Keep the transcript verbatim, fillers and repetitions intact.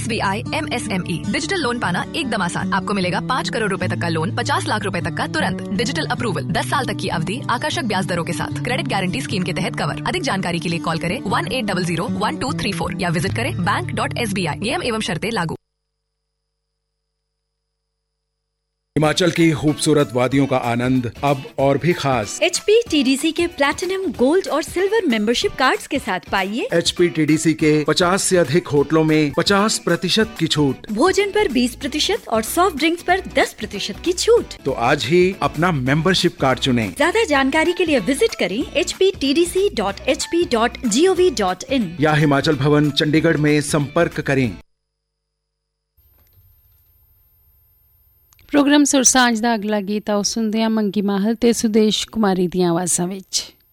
S B I am S M E digital loan पाना एकदम आसान। आपको मिलेगा पाँच करोड़ रुपए तक का लोन, पचास लाख रुपए तक का तुरंत, डिजिटल अप्रूवल, दस साल तक की अवधि, आकर्षक ब्याज दरों के साथ, क्रेडिट गारंटी स्कीम के तहत कवर। अधिक जानकारी के लिए कॉल करें one eight double zero one two three four या विजिट करें bank dot S B I. नियम एवं शर्तें लागू। हिमाचल की खूबसूरत वादियों का आनंद अब और भी खास H P T D C के प्लैटिनम, गोल्ड और सिल्वर मेंबरशिप कार्ड्स के साथ पाइए H P T D C के पचास से अधिक होटलों में पचास प्रतिशत की छूट, भोजन पर बीस प्रतिशत और सॉफ्ट ड्रिंक्स पर दस प्रतिशत की छूट। तो आज ही अपना मेंबरशिप कार्ड चुनें। ज्यादा जानकारी के लिए विजिट करें H P T D C dot H P dot G O V dot in या हिमाचल भवन चंडीगढ़ में संपर्क करें। प्रोग्राम सुर सांझ ਦਾ ਅਗਲਾ ਗੀਤ ਆਓ ਸੁਣਦੇ ਹਾਂ ਮੰਗੀ ਮਾਹਲ ਤੇ ਸੁਦੇਸ਼ ਕੁਮਾਰੀ ਦੀਆਂ ਆਵਾਜ਼ਾਂ ਵਿੱਚ।